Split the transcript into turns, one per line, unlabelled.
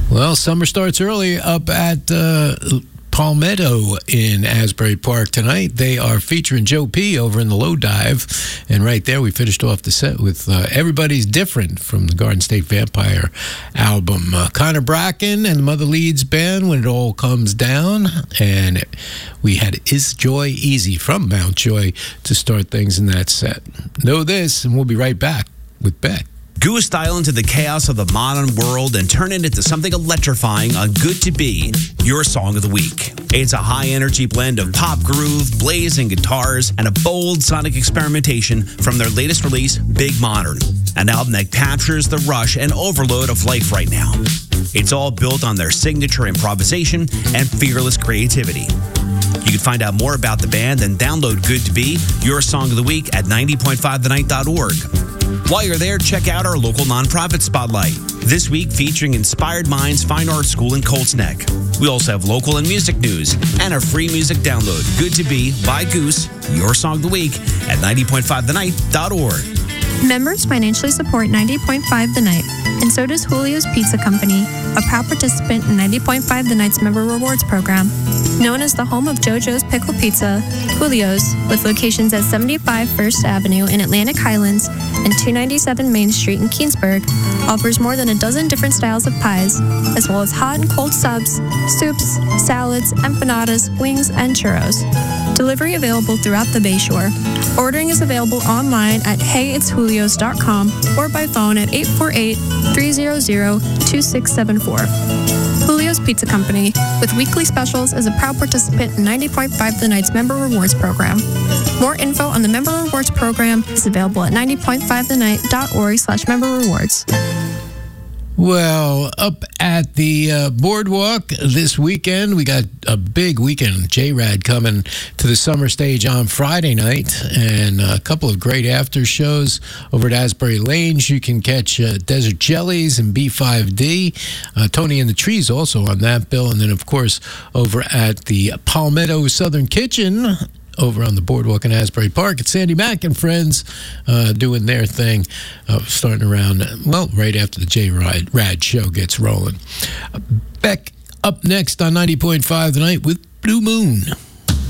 Well, summer starts early up at Palmetto in Asbury Park tonight. They are featuring Joe P. over in the Low Dive. And right there, we finished off the set with Everybody's Different from the Garden State Vampire album. Connor Bracken and the Mother Leeds Band, When It All Comes Down. And we had Is Joy Easy from Mount Joy to start things in that set. Know this, and we'll be right back with Beck.
Goose style into the chaos of the modern world and turn it into something electrifying on Good to Be, your song of the week. It's a high-energy blend of pop groove, blazing guitars, and a bold sonic experimentation from their latest release, Big Modern, an album that captures the rush and overload of life right now. It's all built on their signature improvisation and fearless creativity. You can find out more about the band and download Good to Be, your song of the week at 90.5thenight.org. While you're there, check out our local nonprofit spotlight. This week featuring Inspired Minds Fine Arts School in Colts Neck. We also have local and music news and a free music download. Good to Be by Goose, your song of the week at 90.5thenight.org.
Members financially support 90.5 The Night, and so does Julio's Pizza Company, a proud participant in 90.5 The Night's Member Rewards Program. Known as the home of JoJo's Pickle Pizza, Julio's, with locations at 75 First Avenue in Atlantic Highlands and 297 Main Street in Keansburg, offers more than a dozen different styles of pies, as well as hot and cold subs, soups, salads, empanadas, wings, and churros. Delivery available throughout the Bayshore. Ordering is available online at heyitsjulios.com or by phone at 848-300-2674. Julio's Pizza Company, with weekly specials, is a proud participant in 90.5 The Night's Member Rewards Program. More info on the Member Rewards Program is available at 90.5thenight.org/member rewards.
Well, up at the boardwalk this weekend, we got a big weekend. J-Rad coming to the summer stage on Friday night, and a couple of great after shows over at Asbury Lanes. You can catch Desert Jellies and B5D. Tony and the Trees also on that bill. And then, of course, over at the Palmetto Southern Kitchen, over on the boardwalk in Asbury Park. It's Sandy Mack and friends doing their thing, starting around, right after the J-Rad show gets rolling. Beck up next on 90.5 The Night with Blue Moon.